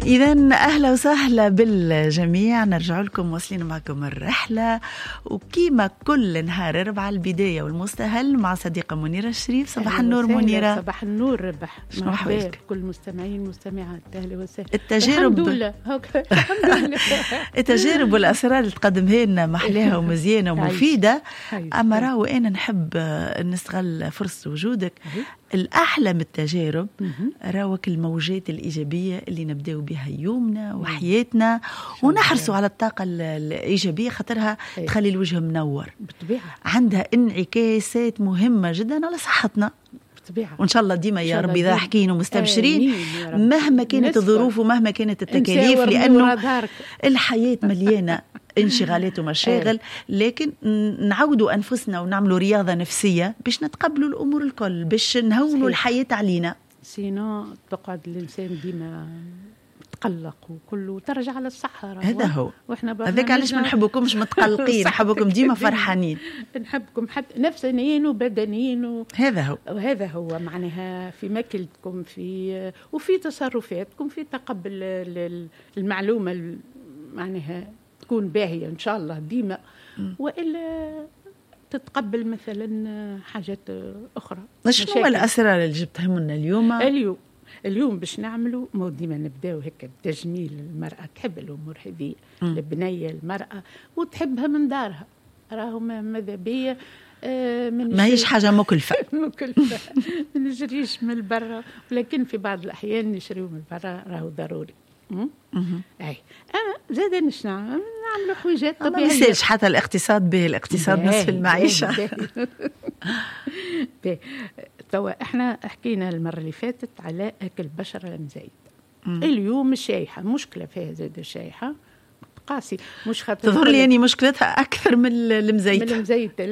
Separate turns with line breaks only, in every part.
إذن أهلا وسهلا بالجميع، نرجع لكم واصلين معكم الرحلة وكيما كل نهار 4 البداية والمستهل مع صديقة منيرة الشريف. صباح النور منيرة.
صباح النور ربح.
مرحبا
كل مستمعين مستمعات أهلا وسهلا.
التجارب
الحمد لله الحمد لله.
التجارب والأسرار اللي تقدمها لنا محلاها ومزيانة ومفيدة. أما راهو أنا نحب نستغل فرصة وجودك. الأحلى من التجارب راوك الموجات الإيجابية اللي نبدأ بها يومنا وحياتنا ونحرصوا على الطاقة الإيجابية خاطرها تخلي الوجه منور
بالطبيعة،
عندها انعكاسات مهمة جدا على صحتنا
بالطبيعة.
وإن شاء الله ديما يا ربي ضاحكين ومستبشرين مهما كانت الظروف ومهما كانت التكاليف، لأنه الحياة مليانة انشغالات ومشاغل، لكن نعودوا أنفسنا ونعملوا رياضة نفسية باش نتقبلوا الأمور الكل، باش نهونوا الحياة علينا.
سينو تقعد الإنسان ديما تقلق وكله ترجع على الصحة.
هذا هو، هذاك علاش ما نحبكمش متقلقين، نحبكم ديما فرحانين،
نحبكم حتى نفسانيين وبدنيين
هذا
هو معناها في ماكلتكم وفي تصرفاتكم، في تقبل المعلومة معناها تكون باهية إن شاء الله ديما، وإلا تتقبل مثلا حاجات أخرى.
شنو الأسرار اللي جبتهم لنا
اليوم باش نعملوا ديما نبداو هيك بتجميل المرأة. تحب الأمور هذه، البنية المرأة وتحبها من دارها، راهو ماذا بيا
ما هيش حاجة مكلفة
ما نجريش من برا، ولكن في بعض الأحيان نشريو من برا راهو ضروري. أي أنا زاد نعمل حويجات طبيعية.
ما يصيرش حتى الاقتصاد به، الاقتصاد نصف المعيشة.
توا احنا حكينا المرة اللي فاتت على أكل بشرة المزيت. اليوم الشايحة مشكلة فيها، زاد الشايحة قاسي، مش خاطر
تظهر لي يعني مشكلتها أكثر من المزيتة.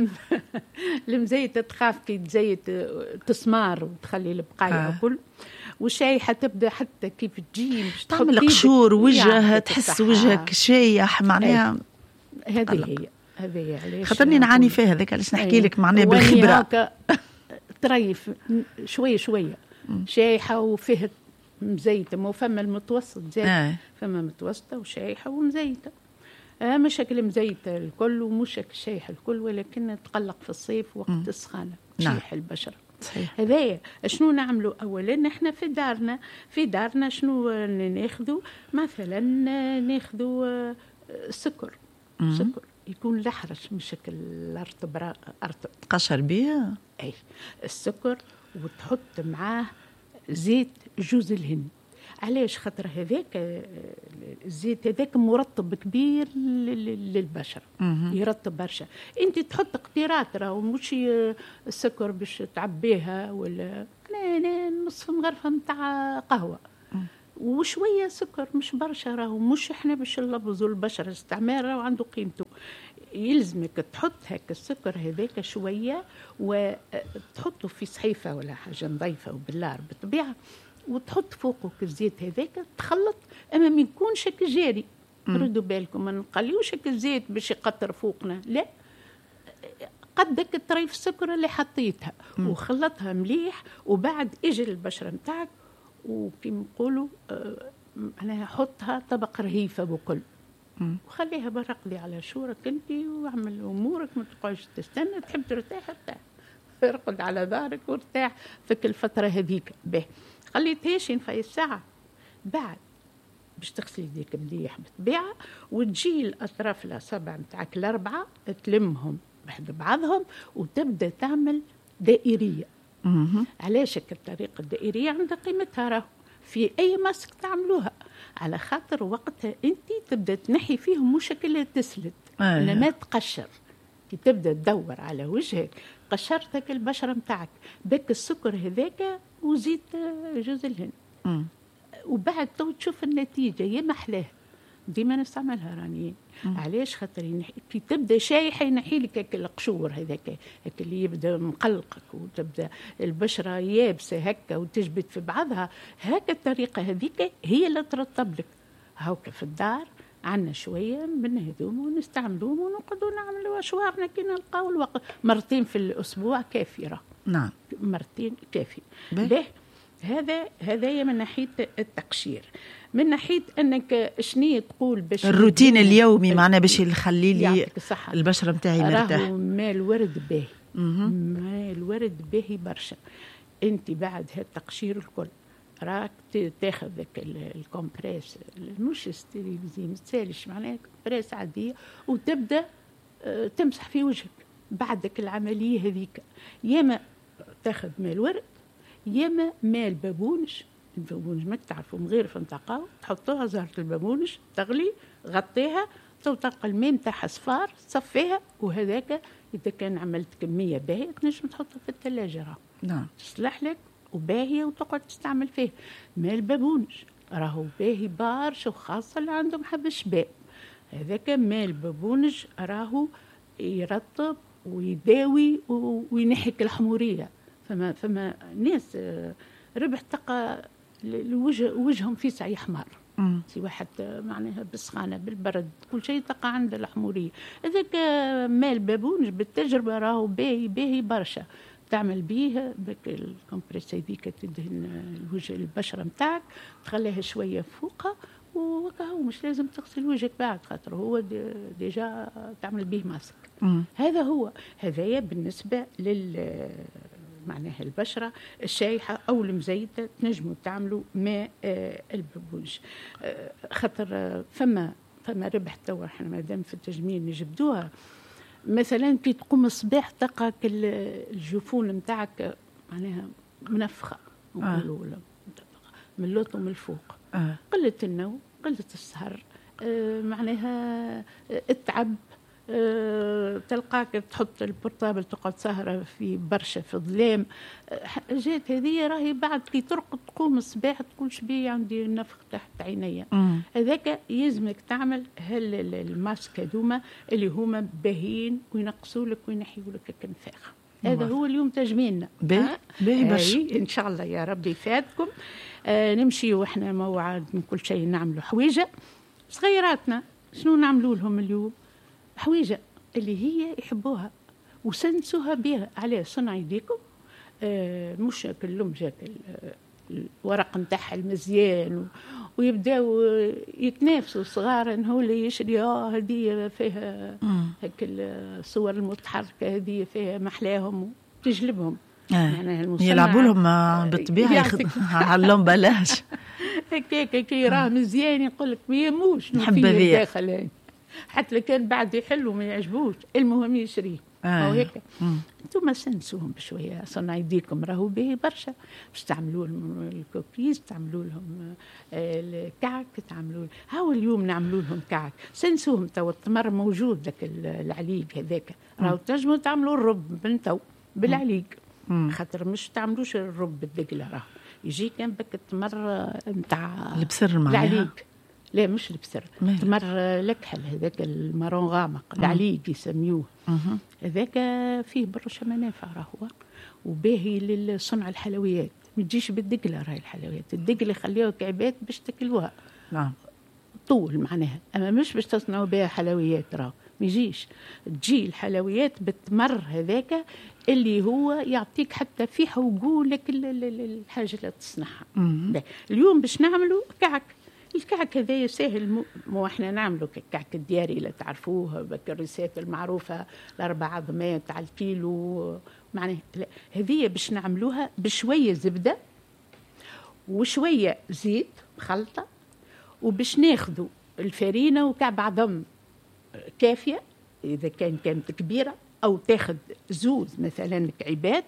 المزيتة تخاف كي تزيت تسمار وتخلي البقايا وكل، والشايحة تبدأ حتى كيف تجي
تعمل قشور وجه، تحس وجهك شايح معناها.
هذه هي علاش
خاطرني نعاني فيها، هذاك علاش نحكي لك معناها بالخبرة.
تريف شوية شايحة وفيه مزيتة، مو فما المتوسط زاد فما متوسطة وشايحة ومزيتة. مشاكل مزيتة الكل ومشاكل شايحة الكل، ولكن نتقلق في الصيف وقت السخانة تشيح البشرة. هذايا شنو نعملوا أولا؟ احنا في دارنا شنو ناخذوا؟ مثلا ناخذوا سكر يكون الأحرش مشكل الأرطب
تقشر بيه.
أي السكر وتحط معاه زيت جوز الهند. علاش؟ خاطر هذاك الزيت هذاك مرطب كبير للبشرة، يرطب برشا. انت تحط قطيرات، راهو مش السكر باش تعبيها ولا نصف مغرفة متاع قهوة وشوية سكر، مش برشا، راهو مش احنا باش نلبزوا البشرة، استعمال راهو عنده قيمته. يلزمك تحط هيك السكر هذاك شوية وتحطه في صحيفة ولا حاجة نظيفة وباللار بالطبيعة، وتحط فوقه الزيت هذاك تخلط، اما ما يكونش هيك جاري. ردوا بالكم ما نقليوش هيك الزيت باش يقطر فوقنا، لا، قدك الطريف السكر اللي حطيتها وخلطها مليح، وبعد اجي البشرة نتاعك وكيما نقولوا انا حطها طبق رهيفه بكل، وخليها برقدي على شورك انت واعمل امورك، ما تقعدش تستنى. تحب ترتاح ارتاح، ارقد على ظهرك وارتاح في الفتره هذيك. به خليتهاش في الساعه بعد باش تغسلي يديك مليح بالطبيعه، وتجي الاطراف الاصابع نتاعك الاربعه تلمهم بحد بعضهم وتبدا تعمل دائريه. علاش الطريقه الدائريه عندها قيمتها، راهو في اي ماسك تعملوها على خاطر وقتها انت تبدا تنحي فيهم مشكله تسلت ما تقشر. كي تبدا تدور على وجهك قشرتك البشره نتاعك بك السكر هذاك وزيت جوز الهند، وبعد تشوف النتيجه يا محلاه. ديما نستعملها راني. علاش؟ خاطر كي تبدا شايحه ينحي لك القشور هذاك اللي يبدا مقلقك، وتبدا البشره يابسه هكا وتجبد في بعضها. هكا الطريقه هذيك هي اللي ترطب لك. هاكا في الدار عندنا شويه من هذوم ونستعملوهم ونقعدوا نعملوا اشوارنا كي نلقاو الوقت. مرتين في الاسبوع كافيه.
نعم،
مرتين كافي. ليه؟ هذا من ناحيه التقشير. من ناحيه انك شنو تقول باش
الروتين اليومي معنا باش يخلي لي البشره نتاعي مرتاح.
ماء الورد باهي، ماء الورد باهي برشا. انت بعد هالتقشير الكل راك تاخذ الكومبريس، مش ستيريليزي، ما تسالش معناها كومبريس عاديه، وتبدا تمسح في وجهك بعدك العمليه هذيك. ياما تاخذ ماء الورد، ياما ماء البابونج ما تعرفوا مغيرف نتاعها، تحطوها زهرة البابونج تغلي، غطيها، تلقى الماء نتاعها صفار، تصفيها، وهذاك اذا كان عملت كميه باهيه تنجم تحطها في الثلاجه.
نعم،
تصلح لك وباهيه وتقعد تستعمل فيه. ماء البابونج راهو باهي برشا، وخاصه اللي عندهم حب الشباب. هذاك ماء البابونج راهو يرطب ويداوي وينحك الحموريه. فما ناس ربح تلقى وجههم في سعي حمار. سي واحد معناها بالسخانه بالبرد كل شيء تلقى عنده الحموريه. هذاك ماء البابونج بالتجربه راهو باهي برشا. تعمل بيه بك الكمبريس هذيك، تدهن الوجه البشره نتاعك، تخليها شويه فوقها، وكهو مش لازم تغسل وجهك بعد، خاطر هو ديجا تعمل به ماسك. هذا هو. هذايا بالنسبه معناها البشرة الشايحة أو المزيتة تنجموا تعملوا ماء البابونج. خاطر فما ربح توا احنا مادام في التجميل نجبدوها. مثلا كي تقوم الصباح تلقى الجفون نتاعك معناها منفخة، نقولوا من اللوط ومن الفوق. قلة النوم، قلة السهر، معناها التعب. تلقاك تحط البورتابل تقعد سهرة في برشا في الظلام. جات هذه راهي بعد كي ترقد تقوم الصباح تقول شبيه عندي النفخ تحت عينيا. هذاك يلزمك تعمل الماسك هذوما اللي هما باهين وينقصوا لك وينحيوا لك الكنفاخ. هذا هو اليوم تجميلنا.
باهي برشا
ان شاء الله يا ربي يفادكم. نمشي واحنا موعد من كل شيء نعملوا حويجه صغيراتنا. شنو نعملوا لهم اليوم؟ حويجة اللي هي يحبوها وسنسوها بها. عليه صنع يديكم، مش كلهم جاك الورق نتاعها المزيان ويبداو يتنافسوا صغار انه اللي يشري هذه فيها هيك الصور المتحركه، هذه فيها محلاهم وتجلبهم.
يعني يلعبوا لهم بالطبيعه علهم بلاش
هيك كي راه مزيان يقول لك ما يموش
نحب هذيا
داخل، حتى لو كان بعد يحلوا ما يعجبوش المهم يشريه. او هيك انتم سنسوهم بشويه. صنع يديكم راهو باهي برشا. باش تعملوا لهم الكوكيز، تعملوا لهم الكعك، تعملوا هاو اليوم نعملوا لهم كعك. سنسوهم تو التمر موجود ذاك العليق هذاك. راهو تنجموا تعملوا الرب بنتو بالعليق، خاطر مش تعملوش الرب بالدقله. راهو يجي كان بك التمر نتاع
البسر
العليق. لا مش البسر، تمر لكحل هذاك المارون غامق العليق يسميوه. هذاك فيه برشا منافع راهو، وباهي للصنع الحلويات. ما تجيش بالدقله راهي الحلويات، الدقله خليوها كعبات باش تاكلوها.
نعم
طول معناها، اما مش باش تصنعوا بها حلويات. راهو ما يجيش تجي الحلويات بالتمر هذاك اللي هو يعطيك حتى فيها وقولك الحاجه اللي تصنعها. اليوم باش نعملوا كعك. الكعك هذا سهل، مو احنا نعملوا الكعك الدياري اللي تعرفوه بالكريسات المعروفه ال4 عظمات على الكيلو معناها. لا، هذه باش نعملوها بشويه زبده وشويه زيت خلطه، وباش ناخذوا الفرينه وكعب عظم كافيه اذا كانت كبيره، او تاخذ زوز مثلا كعبات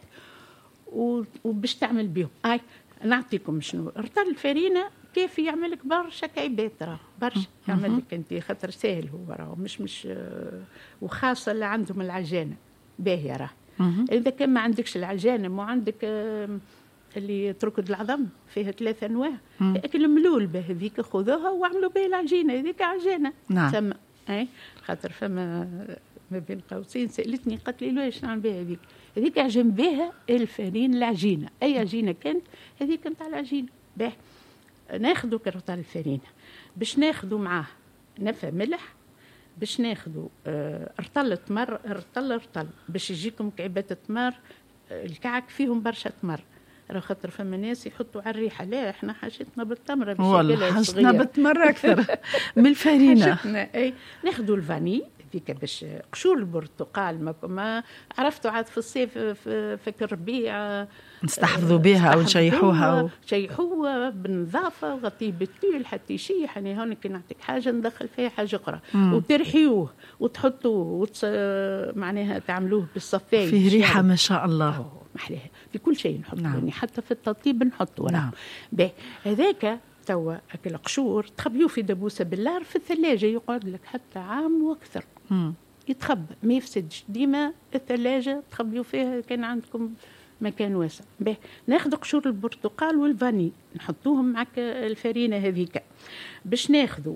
وباش تعمل بهم. نعطيكم شنو رطل الفرينه كيف يعمل لك برشا كعبات. راه برشا يعمل لك انت، خاطر سهل هو راه مش وخاصه اللي عندهم العجانه باهيه. راه اذا كان ما عندكش العجانه، مو عندك اللي تركض العظم فيها 3 انواع، لكن الملول بهذيك خذوها واعملوا بها العجينه هذيك عجانه.
نعم.
سما خاطر فما ما بين قوسين سالتني قالت لي واش نعمل بها هذيك عجن بها الفرين العجينه، اي عجينه كانت هذيك نتاع العجينه. باه ناخذوا كرطال الفرينه، باش ناخذوا معاه نفا ملح، باش ناخذوا رطل تمر، رطل باش يجيكم كعبات التمر. الكعك فيهم برشا تمر، راه خاطر فما ناس يحطوا على الريحه، لا احنا حاجتنا بالتمره
والله حاجتنا بالتمره اكثر من الفرينه.
حاجتنا اي ناخذوا الفاني هذيك باش قشور البرتقال ما عرفتوا عاد في الصيف في الربيع
نستحفظوا بها او نشيحوها
شيحوها بالنظافه وغطيه بالتيل حتى يشيح. يعني هون كي نعطيك حاجه ندخل فيها حاجه اخرى وترحيوه وتحطوه معناها تعملوه بالصفايه
فيه ريحه ما شاء الله
محلاها في كل شيء نحطه. نعم. يعني حتى في التطيب نحطه. نعم. باهي هذاك توا اكل قشور تخبيوه في دبوسه باللار في الثلاجه يقعد لك حتى عام واكثر. يتخبى ما يفسدش. ديما الثلاجه تخبيوه فيها كان عندكم مكان واسع. باهي ناخذ قشور البرتقال والفاني نحطوهم مع الفرينه هذيك باش ناخذوا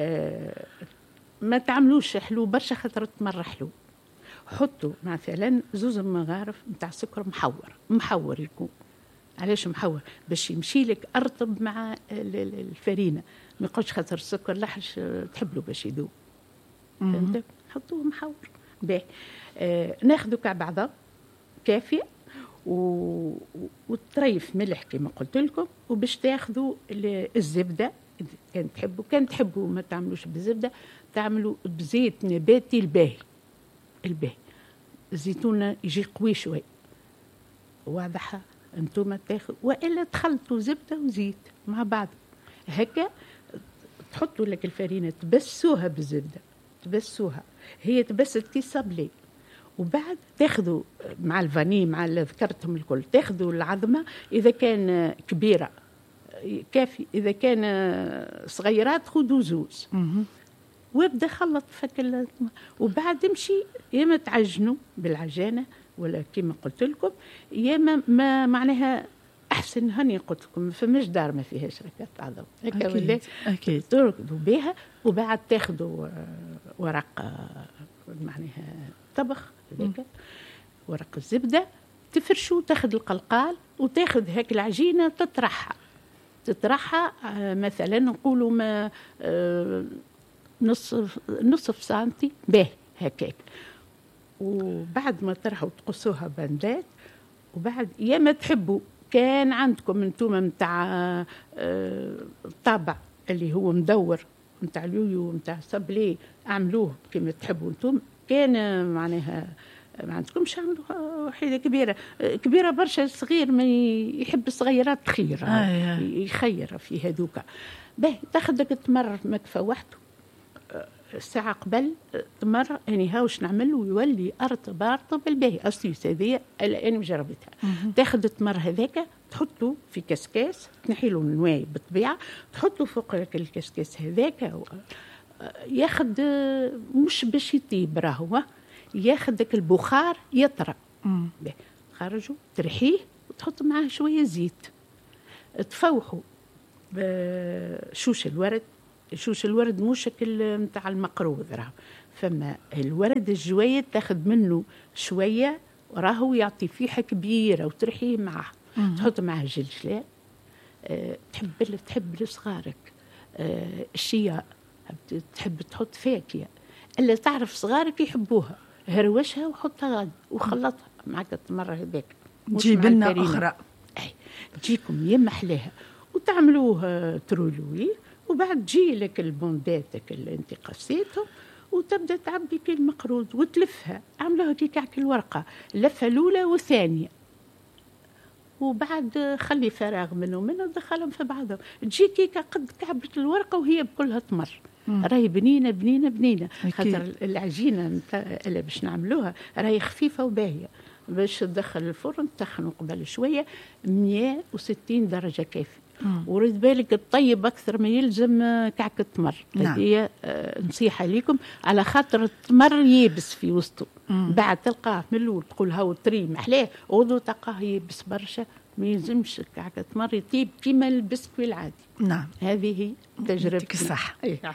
ما تعملوش حلو برشا خاطر تمر حلو. حطوا مثلا زوز مغارف نتاع سكر محور يكون. علاش محور؟ باش يمشي لك ارطب مع الفرينه ما يقعدش خاطر السكر لحش تحبله باش يذوب. فهمت؟ حطوه محور. باهي ناخذوا كعب بعضه كافيه وتريف ملح كما قلت لكم. وباش تاخذوا الزبده كان تحبوا ما تعملوش بالزبده تعملوا بزيت نباتي الباهي. الزيتون يجي قوي شوي واضحه. انتم تاخذوا والا تخلطوا زبده وزيت مع بعض هكا. تحطوا لك الفرينه تبسوها بالزبده تبسوها هي تبست كي صابلي. وبعد تاخذوا مع الفاني مع ذكرتهم الكل تاخذوا العظمه اذا كان كبيره كافي. اذا كان صغيرات خذوا زوز وابدا خلط فك. وبعد امشي يا ما تعجنوا بالعجانه ولا كما قلت لكم يا ما معناها احسن. هني قلت لكم ما فماش دار ما فيهاش ركات عظم هكا ولا
اكيد
تركضوا بها. وبعد تاخذوا ورق معناها طبخ هذاك ورق الزبده تفرشوا. تاخذ القلقال وتاخذ هيك العجينه تطرحها مثلا نقولوا ما نصف سنتي باهي هكاك. وبعد ما ترحوا تقصوها باندات. وبعد يا ما تحبوا كان عندكم انتم متاع الطابع اللي هو مدور متاع اليويو متاع صبلي اعملوه كما تحبوا انتم. كان معناها ما عندكمش عملوا وحيده كبيره برشا. صغير ما يحب الصغيرات خير يخير في هذوك. باهي تاخذك تمر مكفى وحده ساعة قبل تمر. يعني هاوش نعمل ويولي أرطب الباهي أسيس هذه أنا مجربتها. تاخذ التمر هذاك تحطه في كسكاس تنحيله النواي بالطبيعة تحطه فوق الكسكاس هذاك ياخذ مش باش يطيب راهو ياخذك البخار يطرى. خرجوا ترحيه وتحط معاه شوية زيت تفوحوا بشوش الورد. شوش الورد مو شكل متاع المقروض راهو فما الورد الجويد تاخذ منه شويه راهو يعطي فيحه كبيره وترحيه معه. تحط معه جلجلال تحب لصغارك الشياء تحب تحط فاكهه الا تعرف صغارك يحبوها هروشها وحطها غادي وخلطها معك التمره هذاك
تجيب لنا اخرى
تجيكم يا محلاها وتعملوه ترولوي. وبعد تجي لك البونداتك اللي انت قصيتهم وتبدا تعبي كي المقروض وتلفها. عملوها كي كعك الورقه اللفه الاولى والثانيه. وبعد خلي فراغ منه دخلهم في بعضهم. تجي كي قد كعبه الورقه وهي بكلها تمر. راهي بنينه خاطر العجينه اللي باش نعملوها راهي خفيفه وباهيه. باش تدخل الفرن تخنوا قبل شويه 160 درجه كافي. ورد بالك الطيب أكثر ما يلزم كعك التمر. هذه نصيحة لكم على خاطر التمر يابس في وسطه. بعد تلقاه من الأول تقول هاو تري محلاه غدو تلقاه يابس برشا ما يلزمش كعك التمر يطيب كيما البسكوي العادي.
نعم
هذه هي تجربتي
صح.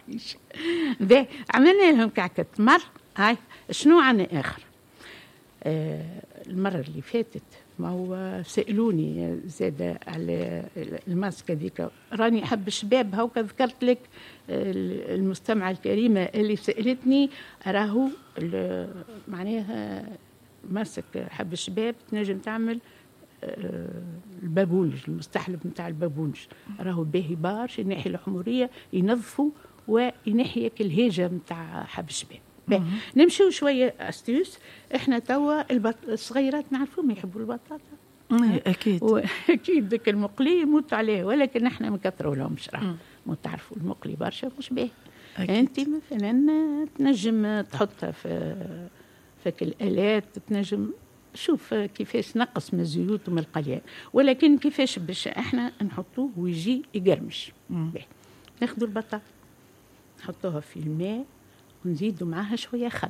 عملنا لهم كعك التمر. هاي شنو عنا آخر المرة اللي فاتت ما هو سألوني زاد على الماسك هذيك. راني أحب الشباب هاوكا ذكرت لك المستمعة الكريمة اللي سألتني راهو معناها ماسك حب الشباب تنجم تعمل البابونج، المستحلب نتاع البابونج راهو باهي برشا، الناحيه الحموريه ينظفوا وينحي الهيجه نتاع حب الشباب. نمشيو شويه استيوس. احنا توا الصغيرات نعرفوهم يحبوا البطاطا
اكيد
اكيد ذاك المقلي يموت عليه، ولكن احنا ما نكثروا لهم راه ما تعرفوا المقلي برشا مش باهي. انت مثلا تنجم تحطها في الالات، تنجم شوف كيفاش نقص من الزيوت ومن القليان، ولكن كيفاش باش احنا نحطوه ويجي يقرمش. ناخذوا البطاطا نحطوها في الماء ونزيدوا معاها شويه خل.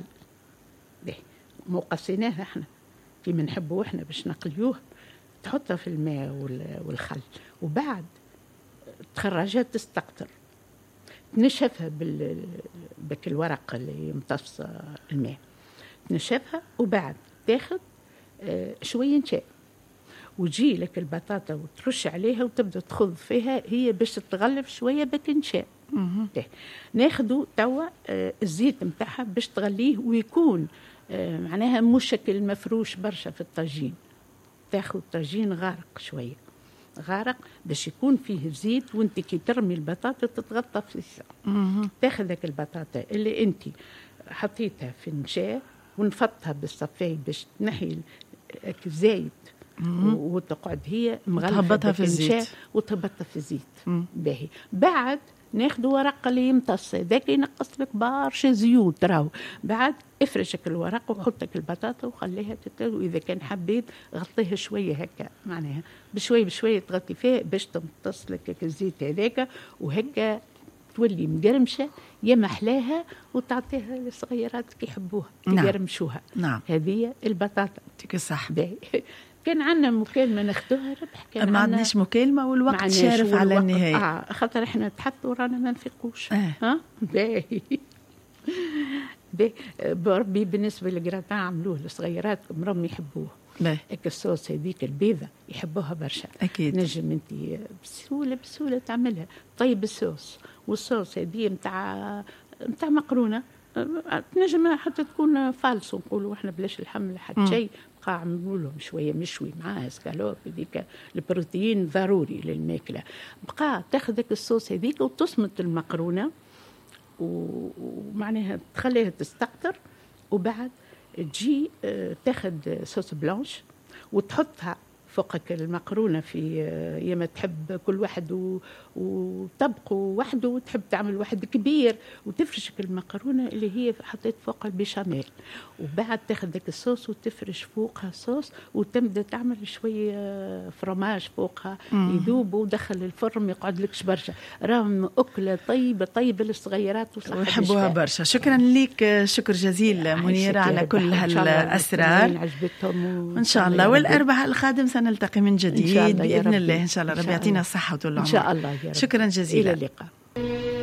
مو قصيناها احنا كيما نحبوا احنا باش نقليوه، تحطها في الماء والخل، وبعد تخرجها تستقطر، تنشفها بك الورق اللي يمتص الماء، تنشفها وبعد تاخذ شويه نشاء وتجي لك البطاطا وترش عليها وتبدا تخض فيها هي باش تتغلف شويه بك نشاء. ناخذوا توا الزيت نتاعها باش تغليه ويكون معناها مشكل مفروش برشا في الطاجين. تاخذ طاجين غارق شويه، غارق باش يكون فيه زيت، وانت كي ترمي البطاطا تتغطى في الزيت. تاخذك البطاطا اللي انت حطيتها في النشاء ونفضها بالصفاي باش تنحي الزيت وتقعد هي مغلفه في الزيت وتهبطها في الزيت. باهي بعد ناخذ ورق اللي يمتص هذاك ينقص لك برشا زيوت راهو. بعد افرشك الورق وحطك البطاطا وخليها تتلو، واذا كان حبيت غطيها شويه هكا معناها بشويه بشويه تغطي فيها باش تمتص لك الزيت هذاك، وهكا تولي مقرمشه يا محلاها وتعطيها للصغيرات كي يحبوها يقرمشوها.
نعم.
هذه البطاطا
يعطيك الصحة.
كان عندنا مكالمة ناخذوها ربح، كان
ما عندناش مكالمة والوقت شارف على النهاية.
خاطر احنا نتحدثوا ورانا ما نفيقوش. ها باهي بربي بالنسبة للجراتان عملوه للصغيرات مرام يحبوه. هيك الصوص هذيك البيضة يحبوها برشا.
أكيد.
نجم انت بسهولة تعملها. طيب الصوص والصوص هذه نتاع مقرونة تنجم حتى تكون فالص، نقولوا احنا بلاش الحمل حتى شيء، بقى عملوا لهم شويه مشوي معاه سكالوب هذيك البروتين ضروري للماكله. بقى تاخذك الصوص هذيك وتصمت المقرونه ومعناها تخليها تستقطر، وبعد تجي تاخذ صوص بلانش وتحطها فوقك المقرونه في يما تحب كل واحد وطبقه وحده، وتحب تعمل واحد كبير وتفرشك المقرونه اللي هي حطيت فوق البيشاميل، وبعد تاخذ ذاك الصوص وتفرش فوقها صوص وتبدا تعمل شويه فرماج فوقها يذوب ودخل الفرن ما يقعد لكش برشا. راهم اكله طيبه للصغيرات
ويحبوها برشا. شكرا لك، شكر جزيل منيره على كل هالاسرار.
عجبتهم
ان شاء الله. والاربعاء القادم سنلتقي من جديد بإذن الله. إن شاء الله ربي يعطينا الصحة وطول العمر.
إن شاء الله.
شكرا جزيلا.
إلى اللقاء.